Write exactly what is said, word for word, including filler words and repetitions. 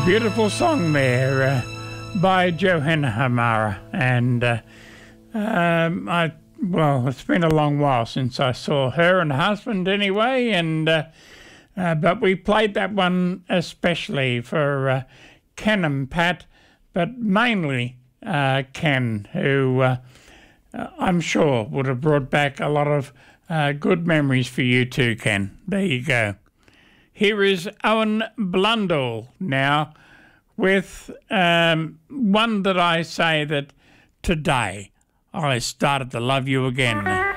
Beautiful song there uh, by Johanna Hamara, and uh, um, I well, it's been a long while since I saw her and her husband anyway, and uh, uh, but we played that one especially for uh, Ken and Pat, but mainly uh, Ken, who uh, I'm sure would have brought back a lot of uh, good memories for you too, Ken. There you go. Here is Owen Blundell now with um, one that I say that today I started to love you again.